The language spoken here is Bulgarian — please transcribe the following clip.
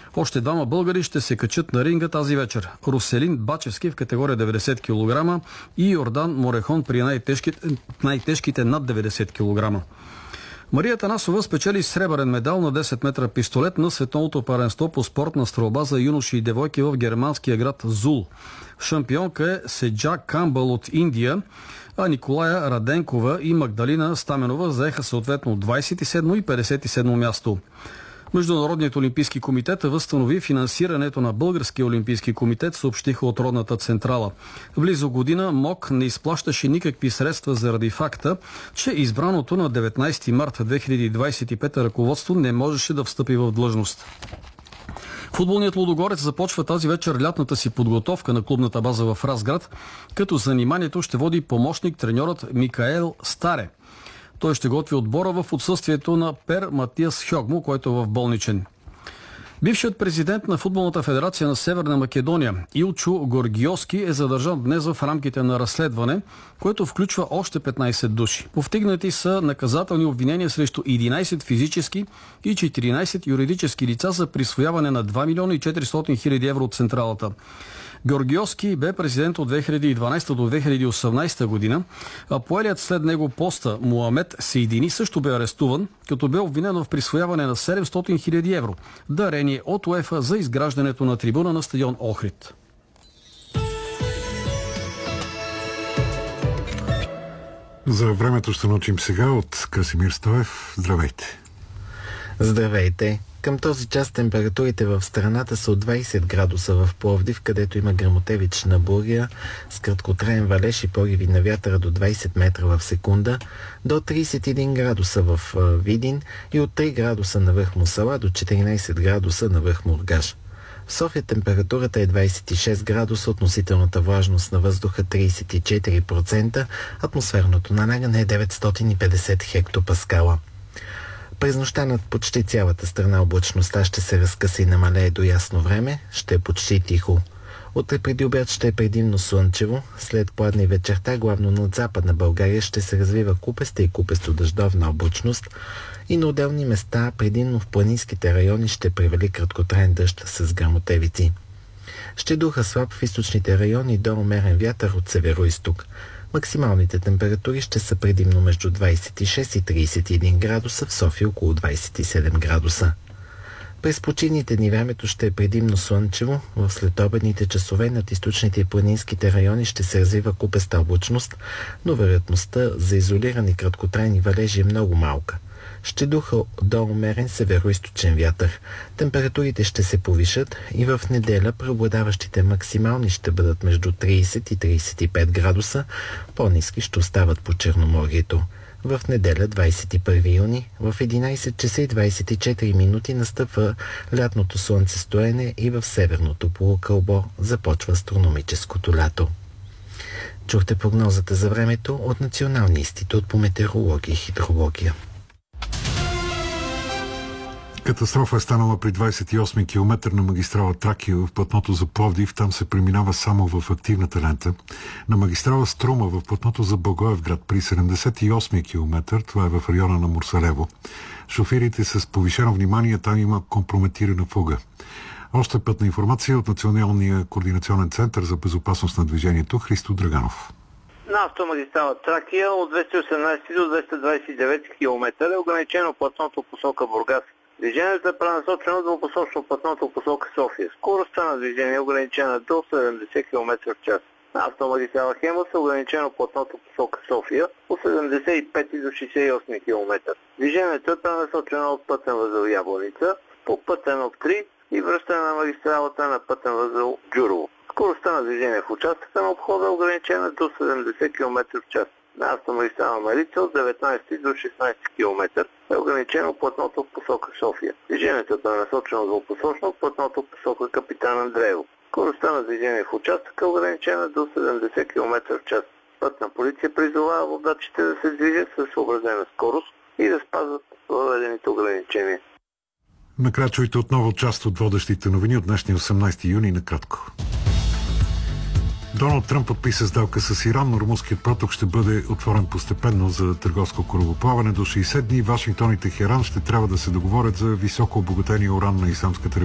Още двама българи ще се качат на ринга тази вечер. Руселин Бачевски в категория 90 кг и Йордан Морехон при най-тежките над 90 кг. Мария Танасова спечели сребърен медал на 10 метра пистолет на световното паренство по спортна стрелба за юноши и девойки в германския град Зул. Шампионка е Седжа Камбъл от Индия, а Николая Раденкова и Магдалина Стаменова заеха съответно 27 и 57 място. Международният олимпийски комитет възстанови финансирането на Българския олимпийски комитет, съобщиха от родната централа. Близо година МОК не изплащаше никакви средства заради факта, че избраното на 19 марта 2025 ръководство не можеше да встъпи в длъжност. Футболният Лудогорец започва тази вечер лятната си подготовка на клубната база в Разград, като заниманието ще води помощник-треньорът Микаел Старе. Той ще готви отбора в отсъствието на Пер Матиас Хьогмо, който е в болничен. Бившият президент на Футболната федерация на Северна Македония Илчо Горгиоски е задържан днес в рамките на разследване, което включва още 15 души. Повтигнати са наказателни обвинения срещу 11 физически и 14 юридически лица за присвояване на 2 милиона и 400 хиляди евро от централата. Георгиоски бе президент от 2012 до 2018 година, а поелият след него поста Муамед Сейдини също бе арестуван, като бе обвинен в присвояване на 700 хиляди евро, дарение от УЕФА за изграждането на трибуна на стадион Охрид. За времето ще научим сега от Красимир Стоев. Здравейте! Здравейте! Към този час температурите в страната са от 20 градуса в Пловдив, където има гръмотевична буря с краткотраен валеж и пориви на вятъра до 20 метра в секунда, до 31 градуса в Видин и от 3 градуса на връх Мусала до 14 градуса на връх Мургаш. В София температурата е 26 градуса, относителната влажност на въздуха 34%, атмосферното налагане е 950 хектопаскала. През нощта над почти цялата страна облачността ще се разкъса и намалее до ясно време, ще е почти тихо. Утре преди обяд ще е предимно слънчево, след пладне и вечерта главно над Западна България ще се развива купеста и купесто-дъждовна облачност и на отделни места, предимно в планинските райони, ще превали краткотраен дъжд с гръмотевици. Ще духа слаб в източните райони до умерен вятър от северо-исток. Максималните температури ще са предимно между 26 и 31 градуса, в София около 27 градуса. През почивните дни времето ще е предимно слънчево, в следобедните часове над източните и планинските райони ще се развива купеста облачност, но вероятността за изолирани краткотрайни валежи е много малка. Ще духа до умерен северо-источен вятър. Температурите ще се повишат и в неделя преобладаващите максимални ще бъдат между 30 и 35 градуса, по-ниски ще остават по Черноморието. В неделя, 21 юни, в 11 часа и 24 минути настъпва лятното слънцестоене и в северното полукълбо започва астрономическото лято. Чухте прогнозата за времето от Националния институт по метеорология и хидрология. Катастрофа е станала при 28 км на магистрала Тракия в платното за Пловдив. Там се преминава само в активната лента. На магистрала Струма в платното за Благоевград при 78 км, това е в района на Мурсалево. Шофирите с повишено внимание, там има компрометирана фуга. Още пътна информация от Националния координационен център за безопасност на движението Христо Драганов. На автомагистрала Тракия от 218 до 229 км е ограничено платното посока Бургас. Движението е пренасочено двупосочно платното посока София. Скоростта на движение е ограничена до 70 км в час. На автомагистрала Хемус е ограничено платното посока София от 75 до 68 км. Движението е пренасочено от пътен възел Ябланица по пътен об 3 и връщане на магистралата на пътен възел Джурово. Скоростта на движение в участъка на обхода е ограничена до 70 км в час. На автомагистрала Марица от 19 до 16 км е ограничено платното в посока София. Движението е пренасочено двупосочно в платното в посока Капитан Андреево. Скоростта на движение в участъка е ограничена до 70 км в час. Пътна полиция призовава водачите да се движат със съобразена скорост и да спазват въведените ограничения. Накрая чуйте отново част от водещите новини от днешния 18 юни накратко. Доналд Тръмп подписа сделка с Иран, но румънският проток ще бъде отворен постепенно за търговско корабоплаване. До 60 дни Вашингтон и Техеран ще трябва да се договорят за високо обогатения уран на Исламската република.